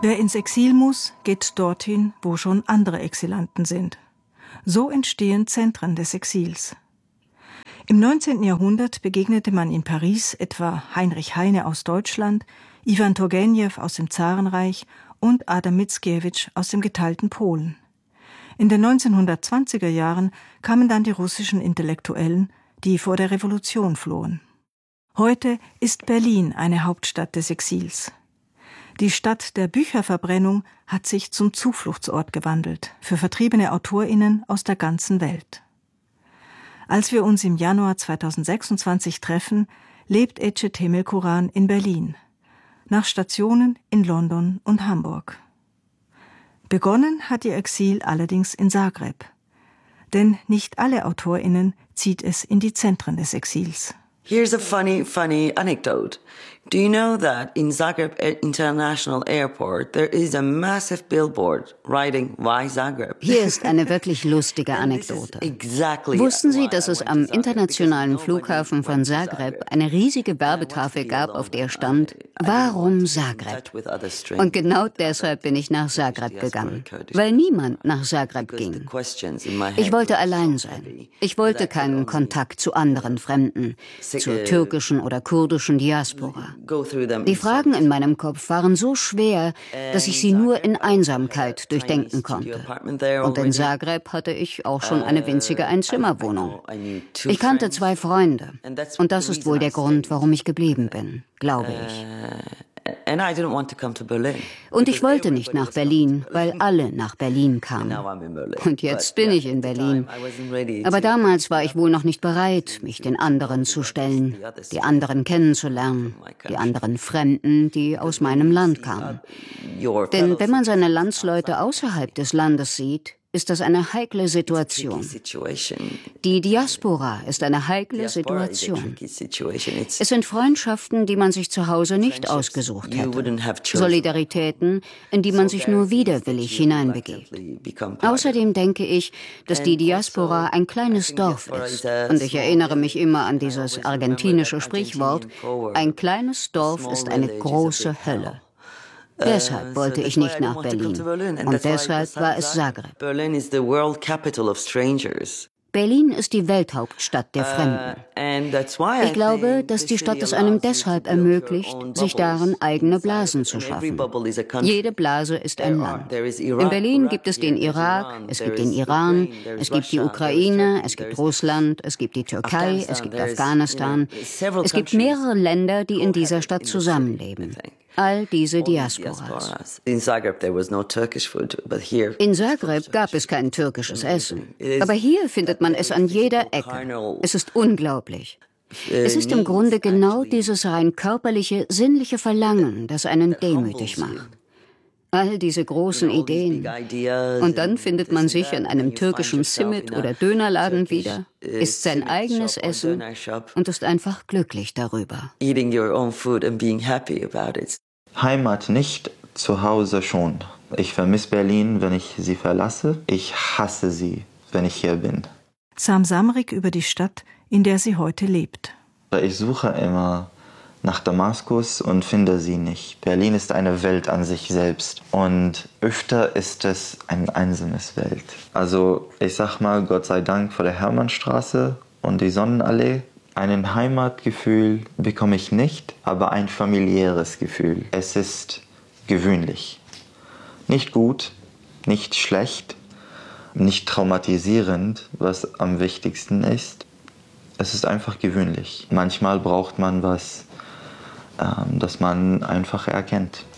Wer ins Exil muss, geht dorthin, wo schon andere Exilanten sind. So entstehen Zentren des Exils. Im 19. Jahrhundert begegnete man in Paris etwa Heinrich Heine aus Deutschland, Iwan Turgenew aus dem Zarenreich und Adam Mickiewicz aus dem geteilten Polen. In den 1920er Jahren kamen dann die russischen Intellektuellen, die vor der Revolution flohen. Heute ist Berlin eine Hauptstadt des Exils. Die Stadt der Bücherverbrennung hat sich zum Zufluchtsort gewandelt für vertriebene AutorInnen aus der ganzen Welt. Als wir uns im Januar 2026 treffen, lebt Ece Temelkuran in Berlin, nach Stationen in London und Hamburg. Begonnen hat ihr Exil allerdings in Zagreb. Denn nicht alle AutorInnen zieht es in die Zentren des Exils. Here's a funny anecdote. Do you know that in Zagreb International Airport there is a massive billboard writing Why Zagreb? Hier ist eine wirklich lustige Anekdote. Wussten Sie, dass es am internationalen Flughafen von Zagreb eine riesige Werbetafel gab, auf der stand Warum Zagreb? Und genau deshalb bin ich nach Zagreb gegangen, weil niemand nach Zagreb ging. Ich wollte allein sein. Ich wollte keinen Kontakt zu anderen Fremden, zur türkischen oder kurdischen Diaspora. Die Fragen in meinem Kopf waren so schwer, dass ich sie nur in Einsamkeit durchdenken konnte. Und in Zagreb hatte ich auch schon eine winzige Einzimmerwohnung. Ich kannte 2 Freunde. Und das ist wohl der Grund, warum ich geblieben bin, glaube ich. Und ich wollte nicht nach Berlin, weil alle nach Berlin kamen. Und jetzt bin ich in Berlin. Aber damals war ich wohl noch nicht bereit, mich den anderen zu stellen, die anderen kennenzulernen, die anderen Fremden, die aus meinem Land kamen. Denn wenn man seine Landsleute außerhalb des Landes sieht, ist das eine heikle Situation. Die Diaspora ist eine heikle Situation. Es sind Freundschaften, die man sich zu Hause nicht ausgesucht hätte. Solidaritäten, in die man sich nur widerwillig hineinbegebt. Außerdem denke ich, dass die Diaspora ein kleines Dorf ist. Und ich erinnere mich immer an dieses argentinische Sprichwort: Ein kleines Dorf ist eine große Hölle. Deshalb wollte ich nicht nach Berlin. Und deshalb war es Zagreb. Berlin ist die Welthauptstadt der Fremden. Ich glaube, dass die Stadt es einem deshalb ermöglicht, sich darin eigene Blasen zu schaffen. Jede Blase ist ein Land. In Berlin gibt es den Irak, es gibt den Iran, es gibt die Ukraine, es gibt Russland, es gibt die Türkei, es gibt Afghanistan. Es gibt mehrere Länder, die in dieser Stadt zusammenleben. All diese Diasporas. In Zagreb gab es kein türkisches Essen. Aber hier findet man es an jeder Ecke. Es ist unglaublich. Es ist im Grunde genau dieses rein körperliche, sinnliche Verlangen, das einen demütig macht. All diese großen Ideen. Und dann findet man sich an einem türkischen Simit- oder Dönerladen wieder, isst sein eigenes Essen und ist einfach glücklich darüber. Heimat nicht, zu Hause schon. Ich vermisse Berlin, wenn ich sie verlasse. Ich hasse sie, wenn ich hier bin. Sam Samrik über die Stadt, in der sie heute lebt. Ich suche immer nach Damaskus und finde sie nicht. Berlin ist eine Welt an sich selbst. Und öfter ist es ein einsames Welt. Also ich sag mal, Gott sei Dank vor der Hermannstraße und die Sonnenallee. Ein Heimatgefühl bekomme ich nicht, aber ein familiäres Gefühl. Es ist gewöhnlich. Nicht gut, nicht schlecht, nicht traumatisierend, was am wichtigsten ist. Es ist einfach gewöhnlich. Manchmal braucht man was, das man einfach erkennt.